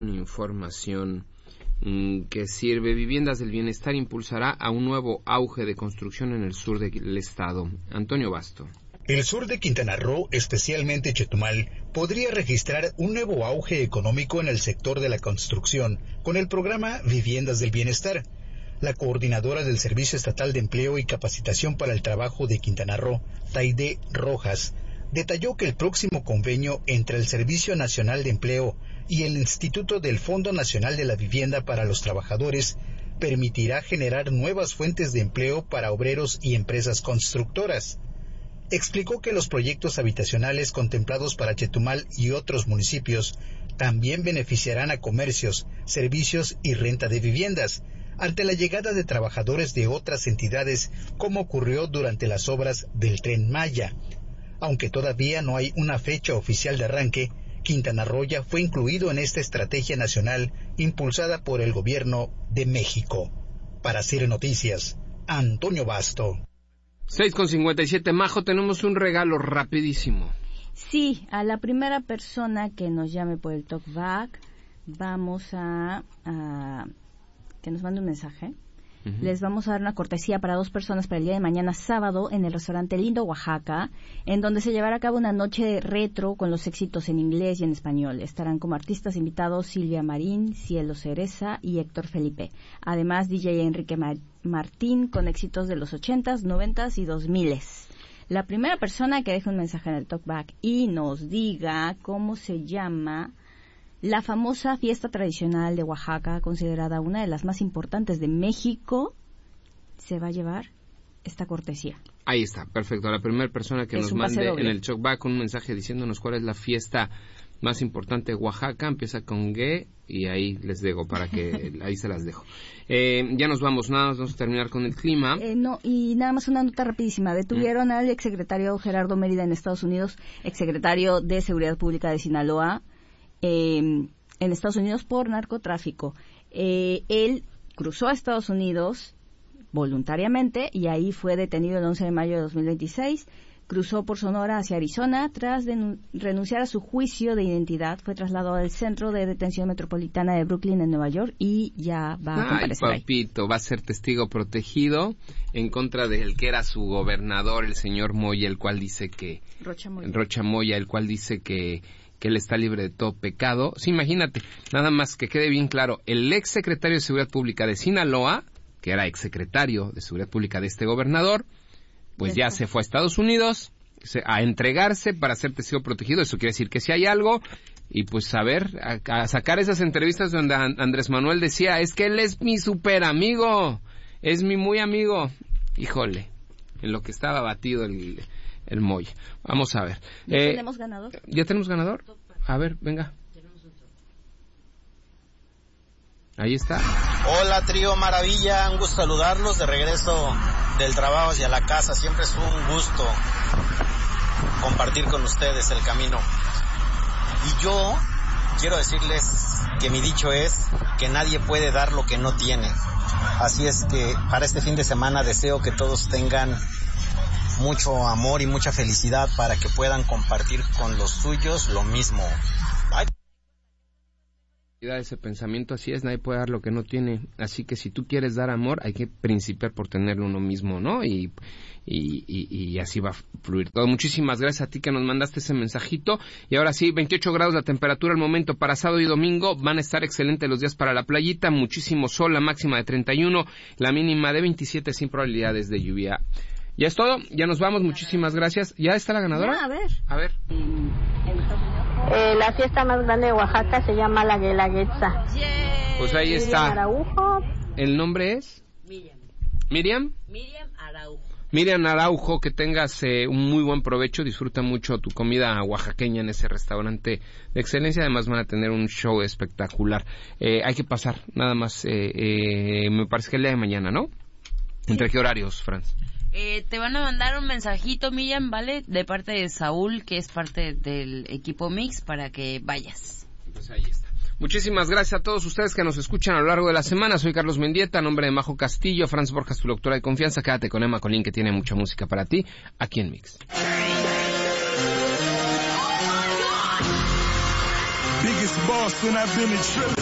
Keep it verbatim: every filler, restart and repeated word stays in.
Información que sirve. Viviendas del Bienestar impulsará a un nuevo auge de construcción en el sur del estado. Antonio Basto. El sur de Quintana Roo, especialmente Chetumal, podría registrar un nuevo auge económico en el sector de la construcción con el programa Viviendas del Bienestar. La coordinadora del Servicio Estatal de Empleo y Capacitación para el Trabajo de Quintana Roo, Taide Rojas, detalló que el próximo convenio entre el Servicio Nacional de Empleo y el Instituto del Fondo Nacional de la Vivienda para los Trabajadores permitirá generar nuevas fuentes de empleo para obreros y empresas constructoras. Explicó que los proyectos habitacionales contemplados para Chetumal y otros municipios también beneficiarán a comercios, servicios y renta de viviendas, ante la llegada de trabajadores de otras entidades, como ocurrió durante las obras del Tren Maya. Aunque todavía no hay una fecha oficial de arranque, Quintana Roo ya fue incluido en esta estrategia nacional impulsada por el gobierno de México. Para C I R Noticias, Antonio Basto. seis con cincuenta y siete, Majo, tenemos un regalo rapidísimo. Sí, a la primera persona que nos llame por el Talkback, vamos a, a que nos mande un mensaje. Uh-huh. Les vamos a dar una cortesía para dos personas para el día de mañana sábado en el restaurante Lindo Oaxaca, en donde se llevará a cabo una noche retro con los éxitos en inglés y en español. Estarán como artistas invitados Silvia Marín, Cielo Cereza y Héctor Felipe. Además, D J Enrique Ma- Martín con éxitos de los ochentas, noventas y dos miles. La primera persona que deje un mensaje en el Talkback y nos diga cómo se llama la famosa fiesta tradicional de Oaxaca, considerada una de las más importantes de México, se va a llevar esta cortesía. Ahí está, perfecto. La primera persona que es nos mande en el Talkback un mensaje diciéndonos cuál es la fiesta más importante de Oaxaca, empieza con G y ahí les dejo para que ahí se las dejo. Eh, ya nos vamos, nada más vamos a terminar con el clima. Eh, no, y nada más una nota rapidísima. Detuvieron mm. al exsecretario Gerardo Mérida en Estados Unidos, exsecretario de Seguridad Pública de Sinaloa, eh, en Estados Unidos por narcotráfico. Eh, él cruzó a Estados Unidos voluntariamente y ahí fue detenido el once de mayo de dos mil veintiséis. Cruzó por Sonora hacia Arizona. Tras denun- renunciar a su juicio de identidad, fue trasladado al Centro de Detención Metropolitana de Brooklyn en Nueva York y ya va a comparecer ahí. Ay, papito, va a ser testigo protegido en contra del que era su gobernador, el señor Moya, el cual dice que... Rocha Moya. Rocha Moya, el cual dice que... que él está libre de todo pecado. Sí, imagínate, nada más que quede bien claro, el ex secretario de Seguridad Pública de Sinaloa, que era ex secretario de Seguridad Pública de este gobernador, pues ya se fue a Estados Unidos a entregarse para ser testigo protegido. Eso quiere decir que si hay algo, y pues a ver, a, a sacar esas entrevistas donde Andrés Manuel decía, es que él es mi super amigo, es mi muy amigo. Híjole, en lo que estaba batido el... el Moya. Vamos a ver. ¿Ya eh, tenemos ganador? ¿Ya tenemos ganador? A ver, venga. Ahí está. Hola, trío Maravilla. Un gusto saludarlos de regreso del trabajo hacia la casa. Siempre es un gusto compartir con ustedes el camino. Y yo quiero decirles que mi dicho es que nadie puede dar lo que no tiene. Así es que para este fin de semana deseo que todos tengan mucho amor y mucha felicidad para que puedan compartir con los suyos lo mismo. Bye. Ese pensamiento así es, nadie puede dar lo que no tiene, así que si tú quieres dar amor hay que principiar por tenerlo uno mismo, ¿no? Y, y, y, y así va a fluir todo. Muchísimas gracias a ti que nos mandaste ese mensajito. Y ahora sí, veintiocho grados la temperatura al momento para sábado y domingo, van a estar excelentes los días para la playita, muchísimo sol, la máxima de treinta y uno, la mínima de veintisiete sin probabilidades de lluvia. Ya es todo, ya nos vamos, muchísimas gracias. ¿Ya está la ganadora? Ya, a ver. A ver. Eh, la fiesta más grande de Oaxaca se llama la Guelaguetza. Pues ahí Miriam está. Araujo. ¿El nombre es? Miriam. ¿Miriam? Miriam Araujo. Miriam Araujo, que tengas eh, un muy buen provecho, disfruta mucho tu comida oaxaqueña en ese restaurante de excelencia, además van a tener un show espectacular. Eh, hay que pasar, nada más, eh, eh, me parece que el día de mañana, ¿no? ¿Entre qué horarios, Franz? Eh, te van a mandar un mensajito, Miriam, ¿vale? De parte de Saúl, que es parte del equipo Mix, para que vayas. Pues ahí está. Muchísimas gracias a todos ustedes que nos escuchan a lo largo de la semana. Soy Carlos Mendieta, a nombre de Majo Castillo, Franz Borjas, tu doctora de confianza. Quédate con Emma Colín, que tiene mucha música para ti, aquí en Mix. Biggest boss. lost and I've been in tripping.